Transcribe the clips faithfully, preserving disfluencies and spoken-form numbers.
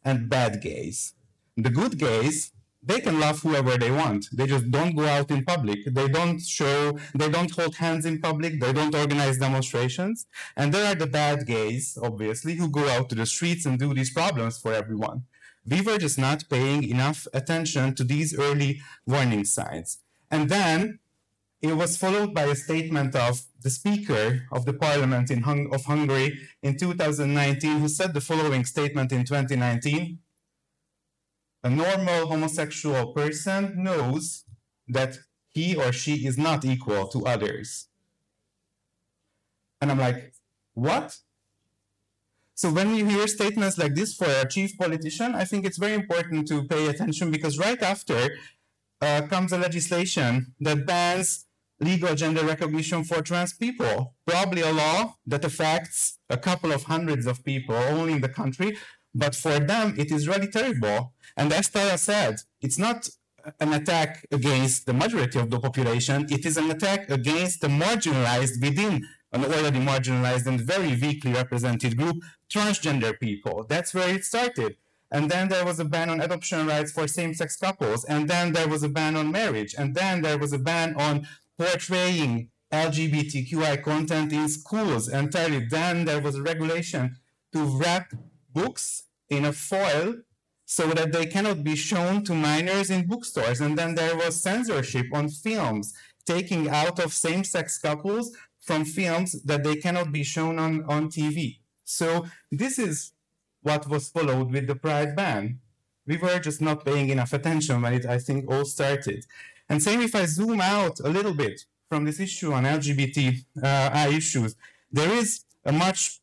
and bad gays. The good gays, they can love whoever they want. They just don't go out in public. They don't show, they don't hold hands in public. They don't organize demonstrations. And there are the bad gays, obviously, who go out to the streets and do these problems for everyone. We were just not paying enough attention to these early warning signs. And then it was followed by a statement of the Speaker of the Parliament in Hung of Hungary in two thousand nineteen, who said the following statement in twenty nineteen. A normal homosexual person knows that he or she is not equal to others. And I'm like, what? So when you hear statements like this for a chief politician, I think it's very important to pay attention, because right after uh, comes a legislation that bans legal gender recognition for trans people, probably a law that affects a couple of hundreds of people only in the country, but for them it is really terrible. And as Tara said, it's not an attack against the majority of the population, it is an attack against the marginalized within an already marginalized and very weakly represented group, transgender people. That's where it started. And then there was a ban on adoption rights for same-sex couples, and then there was a ban on marriage, and then there was a ban on portraying L G B T Q I content in schools entirely. Then there was a regulation to wrap books in a foil so that they cannot be shown to minors in bookstores. And then there was censorship on films, taking out of same-sex couples from films that they cannot be shown on, on T V. So this is what was followed with the Pride ban. We were just not paying enough attention when it, I think, all started. And same if I zoom out a little bit from this issue on L G B T I uh, issues, there is a much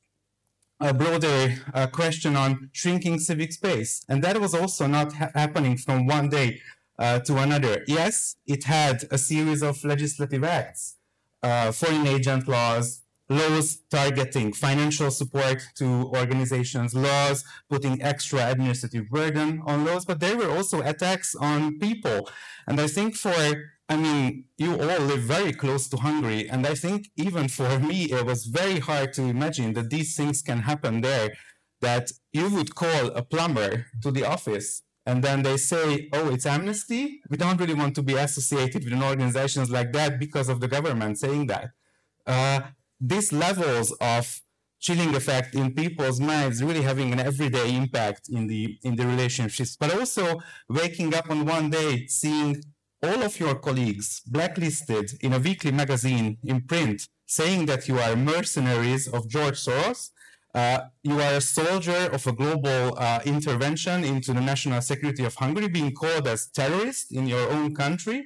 a broader uh, question on shrinking civic space. And that was also not ha happening from one day uh, to another. Yes, it had a series of legislative acts, uh, foreign agent laws, laws targeting financial support to organizations, laws putting extra administrative burden on laws, but there were also attacks on people. And I think for, I mean, you all live very close to Hungary, and I think even for me, it was very hard to imagine that these things can happen there, that you would call a plumber to the office, and then they say, oh, it's amnesty? We don't really want to be associated with organizations like that because of the government saying that. Uh, these levels of chilling effect in people's minds really having an everyday impact in the, in the relationships, but also waking up on one day, seeing all of your colleagues blacklisted in a weekly magazine in print, saying that you are mercenaries of George Soros, uh, you are a soldier of a global uh, intervention into the national security of Hungary, being called as terrorist in your own country.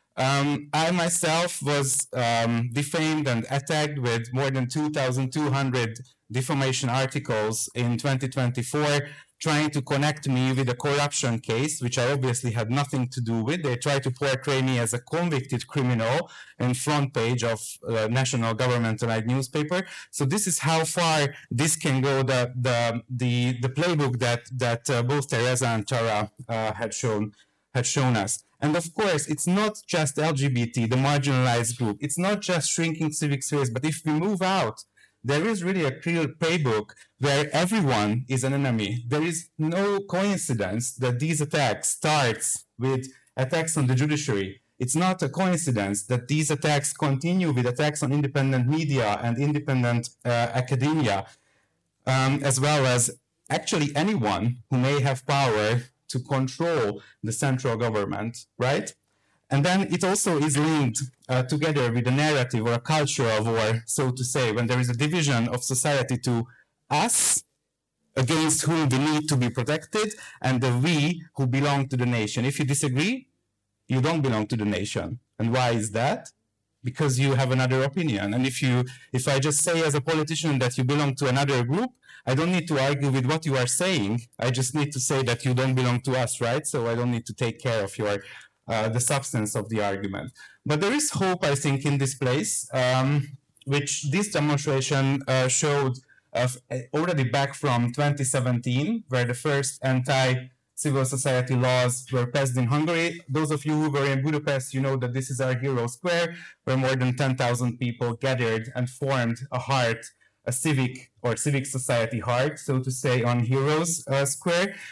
Um, I myself was um, defamed and attacked with more than two thousand two hundred defamation articles in twenty twenty-four, trying to connect me with a corruption case, which I obviously had nothing to do with. They tried to portray me as a convicted criminal in front page of uh, national government-allied newspaper. So this is how far this can go, the, the, the, the playbook that, that uh, both Teresa and Tara uh, had shown, had shown us. And of course, it's not just L G B T, the marginalized group. It's not just shrinking civic space, but if we move out, there is really a clear playbook where everyone is an enemy. There is no coincidence that these attacks starts with attacks on the judiciary. It's not a coincidence that these attacks continue with attacks on independent media and independent uh, academia, um, as well as actually anyone who may have power to control the central government, right? And then it also is linked uh, together with a narrative or a culture of war, so to say, when there is a division of society to us, against whom we need to be protected, and the we who belong to the nation. If you disagree, you don't belong to the nation. And why is that? Because you have another opinion. And if you, if I just say as a politician that you belong to another group, I don't need to argue with what you are saying. I just need to say that you don't belong to us, right? So I don't need to take care of your uh, the substance of the argument. But there is hope, I think, in this place, um, which this demonstration uh, showed uh, already back from twenty seventeen, where the first anti-civil society laws were passed in Hungary. Those of you who were in Budapest, you know that this is our Hero Square, where more than ten thousand people gathered and formed a heart, a civic or civic society heart, so to say, on Heroes uh, Square,